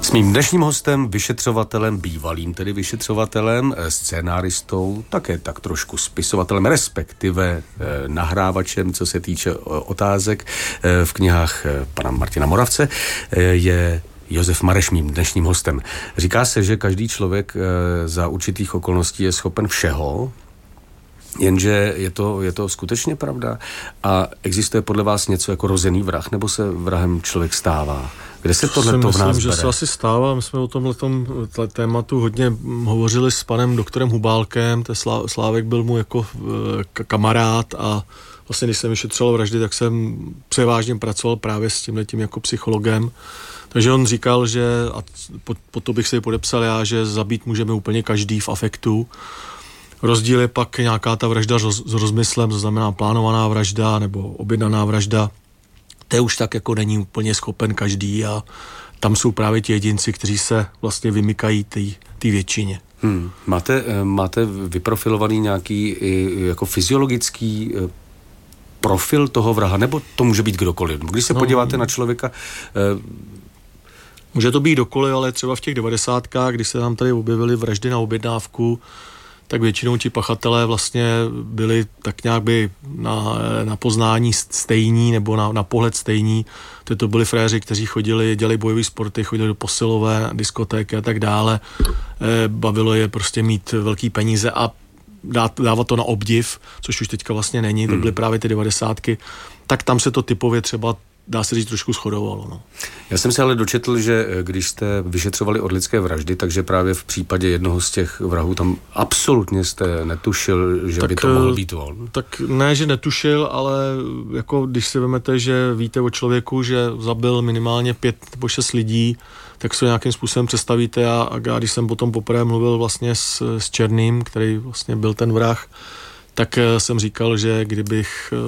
S mým dnešním hostem, vyšetřovatelem, bývalým tedy vyšetřovatelem, scénáristou, také tak trošku spisovatelem, respektive nahrávačem, co se týče otázek v knihách pana Martina Moravce, je Josef Mareš mým dnešním hostem. Říká se, že každý člověk za určitých okolností je schopen všeho, jenže je to skutečně pravda? A existuje podle vás něco jako rozený vrah, nebo se vrahem člověk stává? Kde se tohleto v nás bere? Že se asi stává. My jsme o tomhletom tématu hodně hovořili s panem doktorem Hubálkem. Slávek byl mu jako kamarád a vlastně, když jsem vyšetřoval vraždy, tak jsem převážně pracoval právě s tímhletím jako psychologem. Takže on říkal, že, a po to bych se podepsal já, že zabít můžeme úplně každý v afektu. Rozdíl je pak nějaká ta vražda s rozmyslem, to znamená plánovaná vražda nebo objednaná vražda. To už tak jako není úplně schopen každý a tam jsou právě ti jedinci, kteří se vlastně vymykají té většině. Máte vyprofilovaný nějaký jako fyziologický profil toho vraha, nebo to může být kdokoliv? Když se podíváte na člověka... Může to být kdokoliv, ale třeba v těch 90kách, když se nám tady objevily vraždy na objednávku, tak většinou ti pachatelé vlastně byli tak nějak by na poznání stejní nebo na pohled stejní. To byli fréři, kteří chodili, dělali bojové sporty, chodili do posilové, diskotéky a tak dále. Bavilo je prostě mít velký peníze a dávat to na obdiv, což už teďka vlastně není, to byly právě ty 90ky. Tak tam se to typově třeba dá se říct trošku shodovalo. No. Já jsem se ale dočetl, že když jste vyšetřovali orlické vraždy, takže právě v případě jednoho z těch vrahů tam absolutně jste netušil, že by to mohl být on. Tak ne, že netušil, ale jako když si vemete, že víte o člověku, že zabil minimálně 5 nebo 6 lidí, tak se nějakým způsobem představíte a když jsem potom poprvé mluvil vlastně s Černým, který vlastně byl ten vrah, tak jsem říkal, že kdyby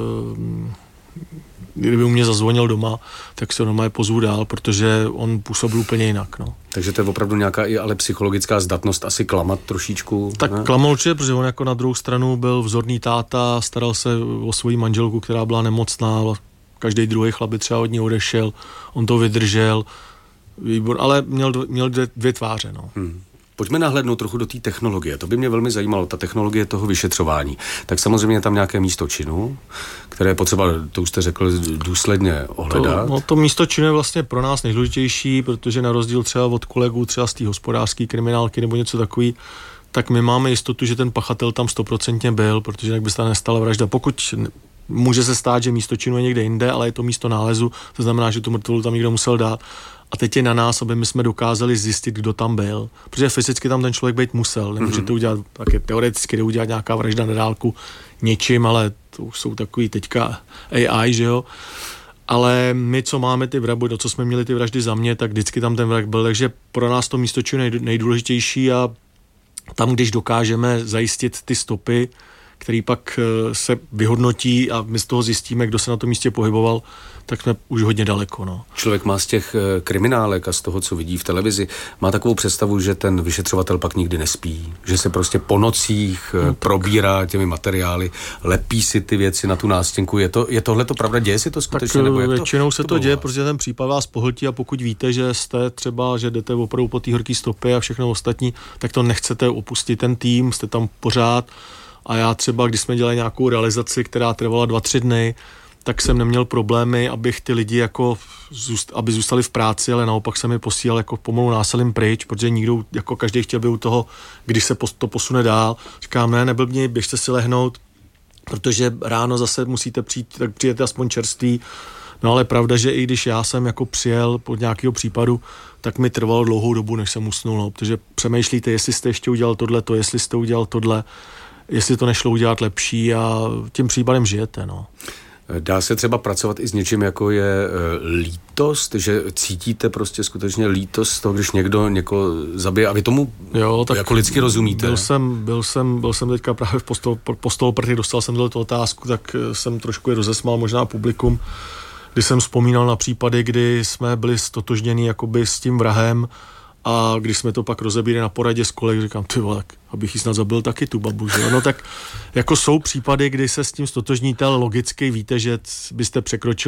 u mě zazvonil doma, tak se doma je pozvu dál, protože on působil úplně jinak. No. Takže to je opravdu nějaká i ale psychologická zdatnost asi klamat trošičku? Tak ne? Klamal určitě, protože on jako na druhou stranu byl vzorný táta, staral se o svoji manželku, která byla nemocná, každý druhý chlap by třeba od ní odešel, on to vydržel, ale měl dvě tváře. No. Pojďme nahlédnout trochu do té technologie. To by mě velmi zajímalo, ta technologie toho vyšetřování. Tak samozřejmě je tam nějaké místo činu, které je potřeba, to už jste řekl, důsledně ohledat. To místo činu je vlastně pro nás nejdůležitější, protože na rozdíl třeba od kolegů, třeba z té hospodářské kriminálky nebo něco takový, tak my máme jistotu, že ten pachatel tam 100% byl, protože jinak by se nestala vražda. Pokud může se stát, že místo činu je někde jinde, ale je to místo nálezu, to znamená, že tu mrtvolu tam někdo musel dát. A teď je na nás, aby my jsme dokázali zjistit, kdo tam byl. Protože fyzicky tam ten člověk být musel. Nemůže to udělat, také teoreticky jde udělat nějaká vražda na dálku něčím, ale to už jsou takový teďka AI, že jo. Ale my, co máme ty vraždy, co jsme měli ty vraždy za mě, tak vždycky tam ten vrah byl. Takže pro nás to místo činu nejdůležitější a tam, když dokážeme zajistit ty stopy, který pak se vyhodnotí a my z toho zjistíme, kdo se na tom místě pohyboval, tak jsme už hodně daleko. No. Člověk má z těch kriminálek a z toho, co vidí v televizi, má takovou představu, že ten vyšetřovatel pak nikdy nespí, že se prostě po nocích probírá těmi materiály, lepí si ty věci na tu nástěnku. Je tohleto pravda? Děje si to skutečně? Tak většinou se to děje, protože ten případ vás pohltí a pokud víte, že jste třeba, že jdete opravdu po té horké stopě a všechno ostatní, tak to nechcete opustit ten tým, jste tam pořád. A já třeba, když jsme dělali nějakou realizaci, která trvala 2-3 dny, tak jsem neměl problémy, abych ty lidi jako aby zůstali v práci, ale naopak jsem je posílal jako pomalu násilím pryč, protože nikdo, jako každý chtěl by u toho, když se to posune dál. Říkám, ne, neblbni, běžte si lehnout, protože ráno zase musíte přijít, tak přijete aspoň čerství. No ale pravda, že i když já jsem jako přijel pod nějakého případu, tak mi trvalo dlouhou dobu, než jsem usnul, no, protože přemýšlíte, jestli jste ještě udělal tohleto, jestli jste udělal tohle, jestli to nešlo udělat lepší a tím případem žijete, no. Dá se třeba pracovat i s něčím, jako je lítost, že cítíte prostě skutečně lítost z toho, když někdo někoho zabije a vy tomu tak jako lidsky rozumíte. Byl jsem teďka právě v Postoloprty, dostal jsem tuto otázku, tak jsem trošku je rozesmál možná publikum, kdy jsem vzpomínal na případy, kdy jsme byli stotožněni jakoby s tím vrahem a když jsme to pak rozebírali na poradě s kolegy, říkám, ty vole, abych jí snad zabil taky tu babu, že? No tak jako jsou případy, kdy se s tím stotožníte, ale logicky víte, že byste překročil